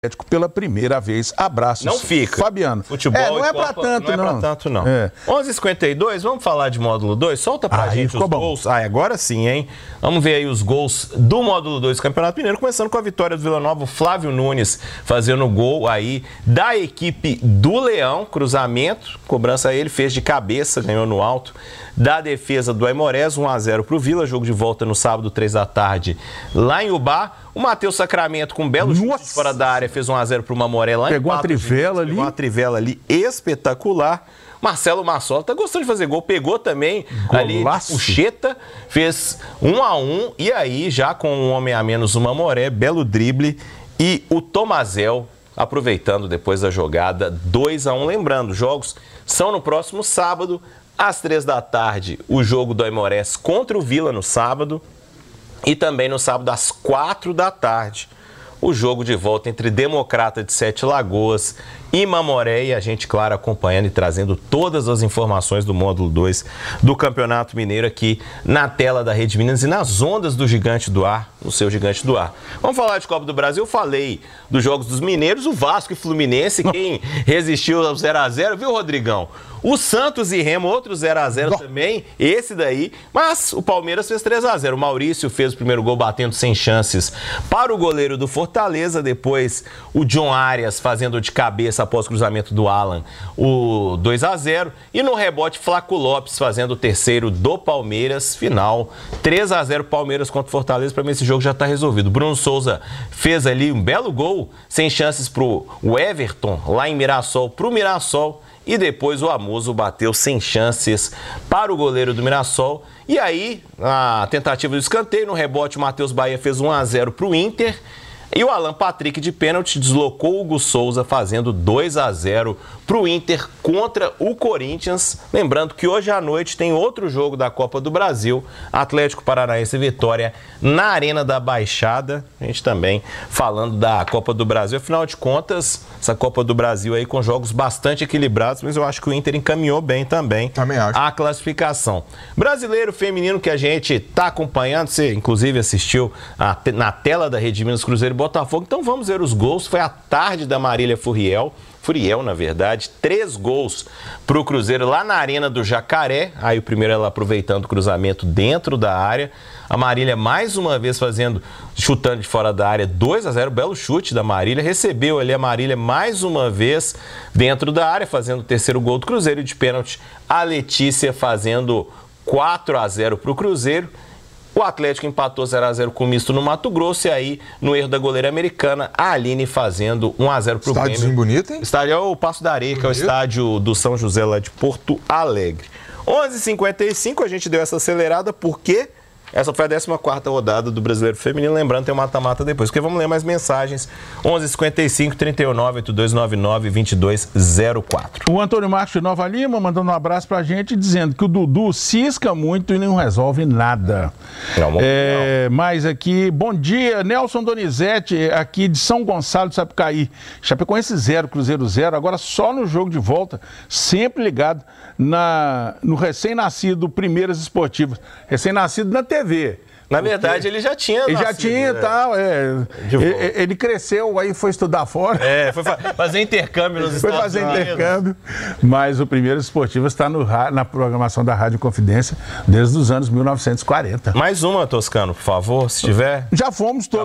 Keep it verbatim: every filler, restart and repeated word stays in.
pela primeira vez. Abraços. Não fica. Fabiano. Futebol é, não é para tanto, não. Não é para tanto, não. É. onze e cinquenta e dois, vamos falar de módulo dois? Solta pra Aí, gente os bom. gols. Ah, agora sim, hein? Vamos ver aí os gols do módulo dois do Campeonato Mineiro, começando com a vitória do Vila Nova, o Flávio Nunes fazendo o gol aí da equipe do Leão, cruzamento, cobrança ele, fez de cabeça, ganhou no alto, da defesa do Aimorés, um a zero pro Vila, jogo de volta no sábado, três da tarde, lá em Ubá. O Matheus Sacramento, com um belo chute fora da área, fez um a zero pro Mamoré lá em Pegou uma trivela ali. Pegou uma trivela ali espetacular. Marcelo Massola tá gostando de fazer gol, pegou também ali o Cheta, fez um a um, e aí já com um homem a menos o Mamoré, belo drible, e o Tomazel aproveitando depois da jogada, dois a um. Lembrando, jogos são no próximo sábado, às três da tarde, o jogo do Aimorés contra o Vila no sábado, e também no sábado às quatro da tarde, o jogo de volta entre Democrata de Sete Lagoas e Mamoré, e a gente, claro, acompanhando e trazendo todas as informações do módulo dois do Campeonato Mineiro aqui na tela da Rede Minas e nas ondas do Gigante do Ar, no seu Gigante do Ar. Vamos falar de Copa do Brasil. Eu falei dos jogos dos mineiros, o Vasco e Fluminense, quem resistiu ao zero a zero, viu, Rodrigão? O Santos e Remo, outro zero a zero também, esse daí, mas o Palmeiras fez três a zero. O Maurício fez o primeiro gol batendo sem chances para o goleiro do Fortaleza, depois o John Arias fazendo de cabeça após o cruzamento do Alan, o dois a zero, e no rebote Flaco Lopes fazendo o terceiro do Palmeiras, final três a zero Palmeiras contra o Fortaleza. Para mim esse jogo já está resolvido. Bruno Souza fez ali um belo gol, sem chances para o Everton, lá em Mirassol, para o Mirassol. E depois o Amuso bateu sem chances para o goleiro do Mirassol. E aí, a tentativa do escanteio, no rebote o Matheus Bahia fez um a zero para o Inter. E o Alan Patrick de pênalti deslocou o Hugo Souza fazendo dois a zero para o Inter contra o Corinthians. Lembrando que hoje à noite tem outro jogo da Copa do Brasil, Atlético Paranaense e Vitória na Arena da Baixada. A gente também falando da Copa do Brasil. Afinal de contas, essa Copa do Brasil aí com jogos bastante equilibrados, mas eu acho que o Inter encaminhou bem também, também acho. a classificação. Brasileiro feminino que a gente está acompanhando, você inclusive assistiu a, na tela da Rede Minas, Cruzeiro e Botafogo. Então vamos ver os gols. Foi à tarde da Marília Furiel. Furiel, na verdade, três gols para o Cruzeiro lá na Arena do Jacaré. Aí o primeiro ela aproveitando o cruzamento dentro da área. A Marília mais uma vez fazendo, chutando de fora da área, dois a zero, belo chute da Marília. Recebeu ali a Marília mais uma vez dentro da área, fazendo o terceiro gol do Cruzeiro. E de pênalti, a Letícia fazendo quatro a zero para o Cruzeiro. O Atlético empatou zero a zero com o misto no Mato Grosso, e aí, no erro da goleira americana, a Aline fazendo um a zero para o Grêmio. Estádiozinho bonito, hein? Estádio é o Passo da Areia, que é o estádio do São José lá de Porto Alegre. onze e cinquenta e cinco, a gente deu essa acelerada porque essa foi a décima quarta rodada do Brasileiro Feminino. Lembrando, tem um mata-mata depois, porque vamos ler mais mensagens. onze e cinquenta e cinco, trinta e nove, oitenta e dois noventa e nove, vinte e dois zero quatro. O Antônio Marcos de Nova Lima mandando um abraço pra gente, dizendo que o Dudu cisca muito e não resolve nada. Não, é, não. Mas aqui, bom dia, Nelson Donizete, aqui de São Gonçalo de Sapucaí. Chapecoense zero, Cruzeiro zero, agora só no jogo de volta, sempre ligado na, no recém-nascido Primeiras Esportivas. Recém-nascido na T V. Na verdade, ele já tinha Ele nascido, já tinha, né? tal, é. Ele, ele cresceu, aí foi estudar fora. É, foi fazer intercâmbio nos Estados Foi fazer Unidos. intercâmbio, mas o Primeiras Esportivas está no, na programação da Rádio Confidência desde os anos mil novecentos e quarenta. Mais uma, Toscano, por favor, se tiver. Já fomos todos.